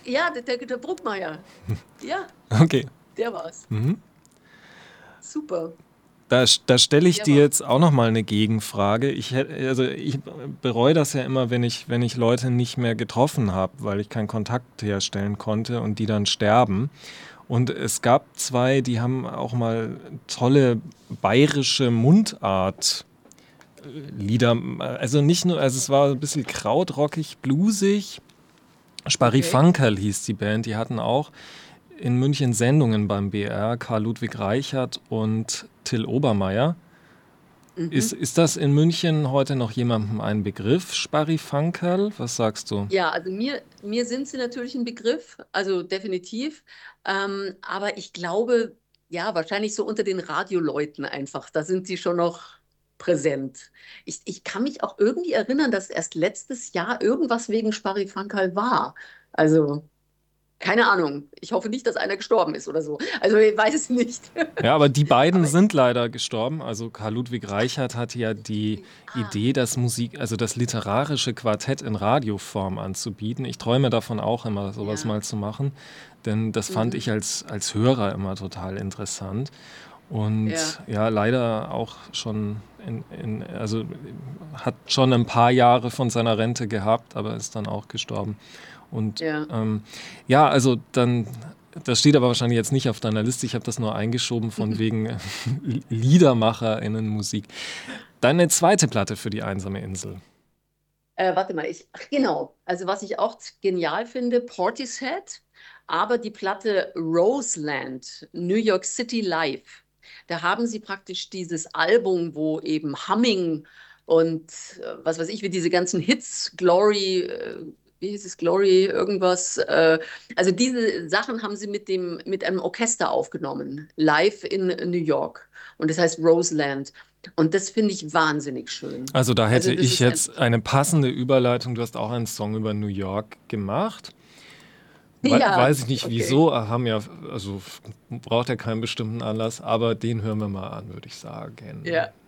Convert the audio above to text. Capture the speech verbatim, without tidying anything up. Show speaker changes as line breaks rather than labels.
Ja, der, der, der Bruckmeier. Ja,
Okay.
der war's.
Mhm.
Super.
Da, da stelle ich
Der
dir
war's.
jetzt auch noch mal eine Gegenfrage. Ich, hätt- also ich bereue das ja immer, wenn ich, wenn ich Leute nicht mehr getroffen habe, weil ich keinen Kontakt herstellen konnte und die dann sterben. Und es gab zwei, die haben auch mal tolle bayerische Mundart Lieder, also nicht nur, also es war ein bisschen krautrockig, bluesig.
Okay.
Sparifankerl hieß die Band, die hatten auch in München Sendungen beim B R, Karl Ludwig Reichert und Till Obermeier. Ist,
Mhm.
ist das in München heute noch jemandem ein Begriff, Sparifankerl? Was sagst du?
Ja, also mir, mir sind sie natürlich ein Begriff, also definitiv. Ähm, aber ich glaube, ja, wahrscheinlich so unter den Radioleuten einfach, da sind sie schon noch präsent. Ich, ich kann mich auch irgendwie erinnern, dass erst letztes Jahr irgendwas wegen Sparifankal war. Also, keine Ahnung. Ich hoffe nicht, dass einer gestorben ist oder so. Also, ich weiß es nicht.
Ja, aber die beiden
Aber,
sind leider gestorben. Also Karl Ludwig Reichert hatte ja die
okay. Ah,
Idee, das Musik, also das literarische Quartett in Radioform anzubieten. Ich träume davon auch immer, sowas
ja.
mal zu machen, denn das fand
Mhm.
ich als, als Hörer immer total interessant. Und
Ja,
ja, leider auch schon in, in, also hat schon ein paar Jahre von seiner Rente gehabt, aber ist dann auch gestorben. Und
ja.
ähm, ja, also dann, das steht aber wahrscheinlich jetzt nicht auf deiner Liste. Ich habe das nur eingeschoben von wegen LiedermacherInnen-Musik. Deine zweite Platte für die einsame Insel.
Äh, warte mal, ich, ach genau. Also was ich auch genial finde, Portishead, aber die Platte Roseland, New York City Live. Da haben sie praktisch dieses Album, wo eben Humming und äh, was weiß ich, wie diese ganzen Hits, Glory, äh, wie hieß es, Glory, irgendwas. Äh, also diese Sachen haben sie mit dem, mit einem Orchester aufgenommen, live in New York. Und das heißt Roseland. Und das finde ich wahnsinnig schön.
Also da
Also
hätte
das
ich
ist ein
jetzt eine passende Überleitung. Du hast auch einen Song über New York gemacht. We
Ja,
weiß ich nicht
okay.
wieso, haben ja, also braucht ja keinen bestimmten Anlass, aber den hören wir mal an, würde ich sagen.
Ja.